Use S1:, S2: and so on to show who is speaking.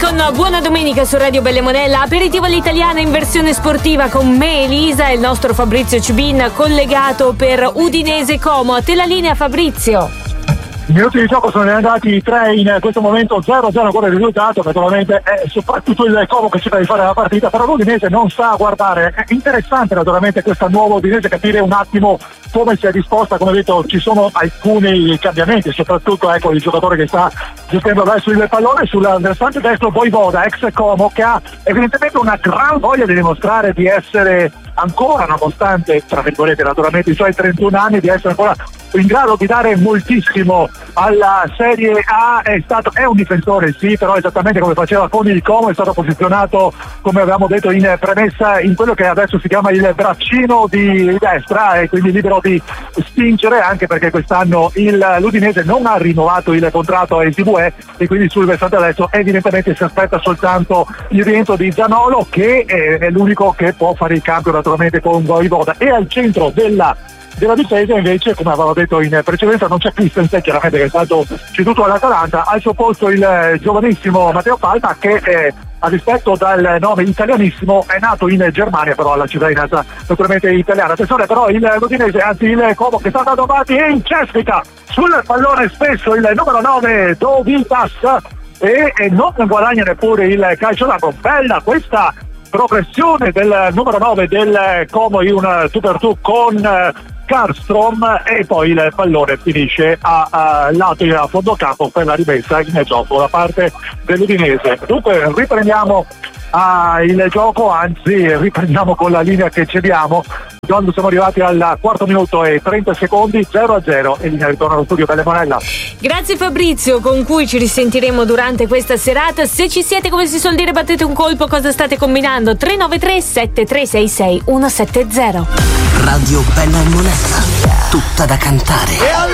S1: con Buona Domenica su Radio Belle Monella. Aperitivo all'italiana in versione sportiva con me, Elisa, e il nostro Fabrizio Cibin collegato per Udinese Como. A te la linea, Fabrizio.
S2: I minuti di gioco sono andati 3, in questo momento 0-0 ancora il risultato. Naturalmente è soprattutto il Como che cerca di fare la partita, però l'Udinese non sta a guardare. È interessante naturalmente questa nuova Udinese, capire un attimo come si è disposta. Come detto, ci sono alcuni cambiamenti, soprattutto ecco il giocatore che sta gestendo adesso il pallone sul versante destro, Voivoda, ex Como, che ha evidentemente una gran voglia di dimostrare di essere ancora, nonostante tra virgolette naturalmente i suoi 31 anni, di essere ancora in grado di dare moltissimo alla Serie A. È un difensore, sì, però esattamente come faceva con il Como è stato posizionato, come avevamo detto in premessa, in quello che adesso si chiama il braccino di destra, e quindi libero di spingere, anche perché quest'anno l'Udinese non ha rinnovato il contratto a SVE, e quindi sul versante adesso evidentemente si aspetta soltanto il rientro di Zaniolo, che è l'unico che può fare il cambio naturalmente con Voivoda. E al centro della difesa invece, come avevamo detto in precedenza, non c'è Christensen, chiaramente, che è stato ceduto all'Atalanta. Al suo posto il giovanissimo Matteo Palma, che a rispetto dal nome italianissimo è nato in Germania, però ha la cittadinanza naturalmente italiana. Attenzione però l'Udinese, anzi il Como, che sta andando avanti e incespita sul pallone spesso il numero 9 Dovitas, e non guadagna neppure il calcio d'angolo. Bella questa progressione del numero 9 del Como in un tu per tu con Karlstrom, e poi il pallone finisce a lato a fondo campo per la rimessa in gioco da parte dell'Udinese. Dunque riprendiamo il gioco, anzi riprendiamo con la linea che cediamo quando siamo arrivati al quarto minuto e 30 secondi, 0-0, e linea ritorno allo studio Belle Monella.
S1: Grazie Fabrizio, con cui ci risentiremo durante questa serata. Se ci siete, come si suol dire, battete un colpo, cosa state combinando? 393 7366 170.
S3: Radio Belle Monella, tutta da cantare.